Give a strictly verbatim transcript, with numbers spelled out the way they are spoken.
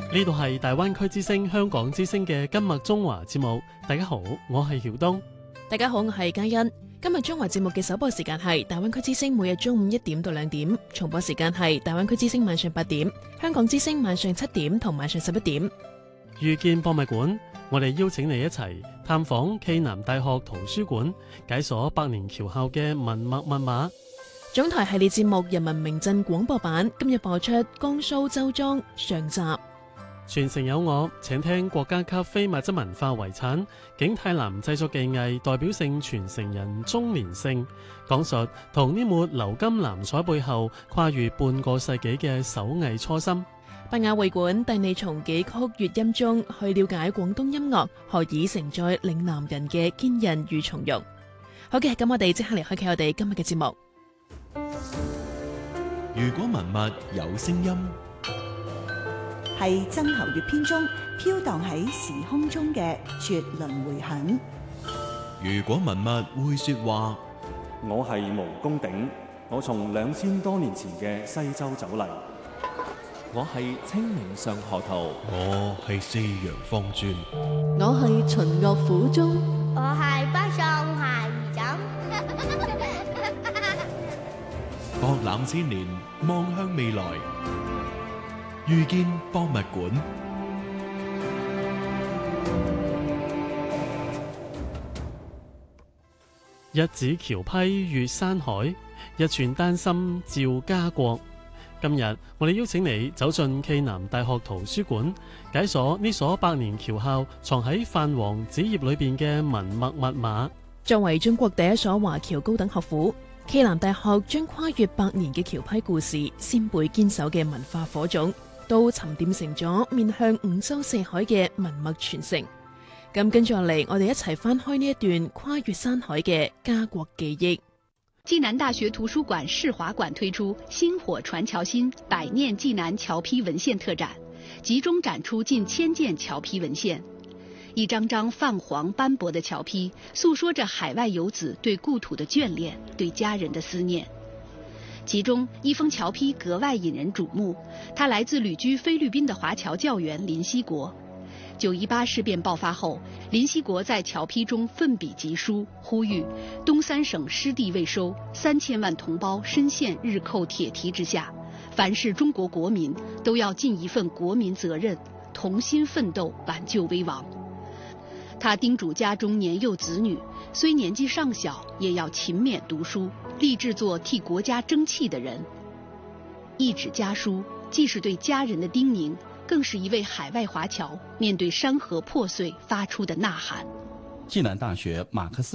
呢度係大灣區之聲香港之聲嘅今日中華節目。大家好，我係曉東。 大家好，我係嘉欣。今日中華節目嘅首播時間係大灣區之聲每日中午一點到兩點，重播時間係大灣區之聲晚上八點，香港之聲晚上七點同晚上十一點。 遇見博物館，我哋邀請你一齊探訪暨南大學圖書館，解鎖百年橋後嘅文墨密碼。 總台系列節目《人民名鎮廣播版》今日播出江蘇周莊上集。 傳承有我，請聽國家級非物質文化遺產景泰藍製作技藝代表性傳承人鍾連勝講述同呢抹鎏金藍彩背後跨越半個世紀嘅手藝初心。 北雅會館帶你從幾曲粵音中去了解廣東音樂何以承載嶺南人嘅堅韌與從容。好嘅，咁我哋即刻嚟開啟我哋今日嘅節目。 如果文物有聲音， 係曾侯乙編中飄蕩喺時空中嘅絕倫迴響。 如果文物會說話， 我係毛公鼎，我從兩千多年前嘅西周走嚟。 我係清明上河圖， 我係四陽方尊， 我係秦樂府中， 我係北宋鞋兒枕。 博覽千年，望向未來，遇見博物館。 一指橋批越山海，一寸丹心照家國。今日我哋邀請你走進暨南大學圖書館，解鎖呢所百年橋後藏喺泛黃紙頁裏邊嘅文墨密碼。 作為中國第一所華僑高等學府，暨南大學將跨越百年嘅橋批故事、先輩堅守嘅文化火種，都沉澱成咗面向五洲四海嘅文墨傳承。咁跟住落嚟，我哋一齊翻開呢一段跨越山海嘅家國記憶。 暨南大學圖書館世華館推出薪火傳橋心百年暨南橋批文獻特展，集中展出近千件橋批文獻。一張張泛黃斑駁的橋批，訴說着海外游子對故土的眷戀，對家人的思念。其中一封橋批格外引人矚目，它來自旅居菲律賓的華僑教員林希國。九一八事變爆發後，林希國在橋批中奮筆疾書，呼籲東三省失地未收，三千萬同胞深陷日寇鐵蹄之下，凡是中國國民都要盡一份國民責任，同心奮鬥挽救危亡。他叮囑家中年幼子女，雖年紀尚小，也要勤勉讀書，立志做替國家爭氣的人。一紙家書，既是對家人的叮嚀，更是一位海外華僑面對山河破碎發出的吶喊。 暨南大學馬克思